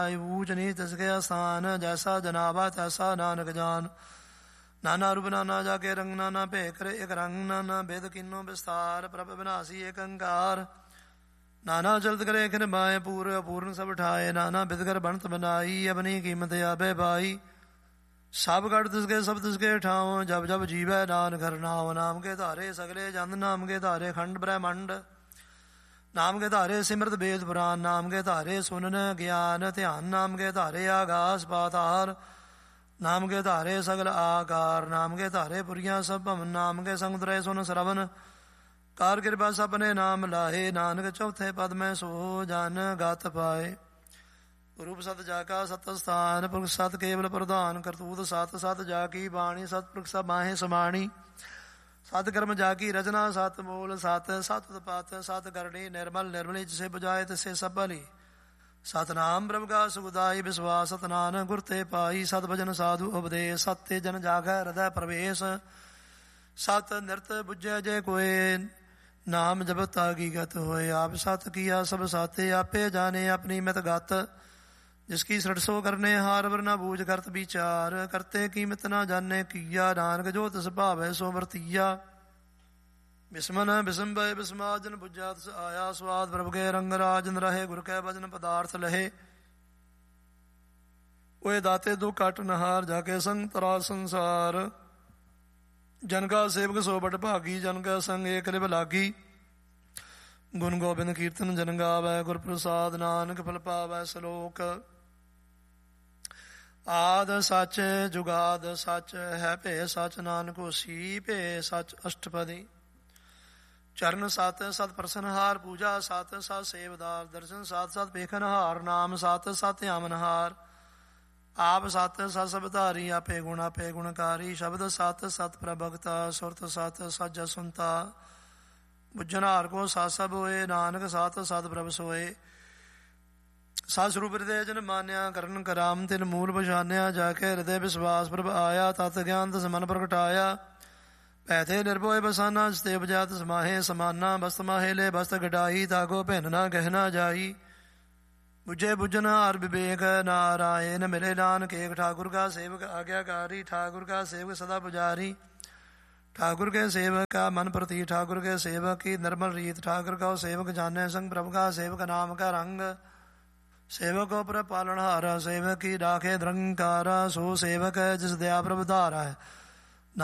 ऊच नीच तिसके स्थान, जैसा जनाबा तैसा नानक जान। नाना रूप नाना जाके रंग, नाना भेकर एक रंग, नाना भेद किन्नो विस्तार, प्रभ विनाशी एक अंकार। नाना चलत करे खिन बाए, पूर्ण अपूर्ण सब ठाए, नाना बिदकर बनत बनाई, अपनी कीमत आबे बाई। सब गढ़ तिसके सब तिसके ठाओ, जब जब जीवै नान घर नाव। नाम के धारे सगले जंद, नाम के धारे खंड ब्रह्मंड। नाम के धारे सिमरत वेद पुराण, नाम के धारे सुनन ज्ञान ध्यान। नाम के धारे आकाश पाताल, नाम के धारे सगल आकार। नाम के धारे पुरिया सब भवन, नाम के संग त्रय सुन श्रवण। कार कृपा सपने नाम लाहे, नानक चौथे पद में सो जन गात पाए। रूप सत जाका सत स्थान, पुरख सत केवल प्रधान। करतूत सत सत जाकी बाणी, सतपुरख सब माहे समाणी। सत कर्म जाकी रचना, सत मूल सत सत उत्पात। सत करणी निर्मल निर्मली, जिसे बुझाए तिसे सब भली। सतनाम प्रभु का सुखदाई, विश्वास सतनान गुर ते पाई। सत भजन साधु उपदेश, सत्य जन जागै हृदय प्रवेश। सत नृत बुझे जय कोय, नाम जब तागी गत होए। आप सत किया सब साथे, आपे जाने अपनी मित गत। जिसकी सड़सो करने हार, वरना बूझ करत विचार। करते कीमत ना जाने किया, नानक जो तिस भावै सो वरतिया। बिस्मन बिस्मभय बिस्माजन, बुझा तिस आया स्वाद। प्रभु के रंग राजन रहे, गुर कै भजन पदार्थ लहे। ओए दाते दो काट नहार, जाके संग तरा संसार। जन का सेवक सो बट भागी, जन का संग एक लिव लागी। गुण गोबिंद कीर्तन जन गावै, गुर प्रसाद नानक फल पावै। सलोक आद सच जुगाद सच, है भे सच नानक होसी। भे सच अष्टपदी। चरण सत सत प्रसन्नहार, पूजा सत सत सेवदार। दर्शन सत सत पेखनहार, नाम सत सत आमनहार। आप सत सत सबधारी, आपे गुणकारी। शब्द सत सत प्रभगता, सुरत सत सत जसुनता। बुझनहार को सत सब होए, नानक सत सत प्रभ सोए। सत स्वरूप हृदय जन मान्या, करन कराम तिन मूल पछान्या। जाके हृदय विश्वास प्रभ आया, तत् ज्ञान तिस मन प्रगटाया। पैथे निर्भय बसाना, जिते उपजा तिस माहे समाना। बस्त माहे ले बस्त गडाई, ताको पहनना गहना जाई। बुझे बुझन हार विवेक, नारायण मिले नानक एक। ठाकुर का सेवक आज्ञाकारी, ठाकुर का सेवक सदा पुजारी। ठाकुर के सेवक का मन प्रति, ठाकुर के सेवक की निर्मल रीत। ठाकुर का सेवक जाने संग, प्रभु का सेवक नाम का रंग। सेवक पर पालनहारा, सेवक की राखे निरंकारा। सो सेवक है जिस दया प्रभु धारा है।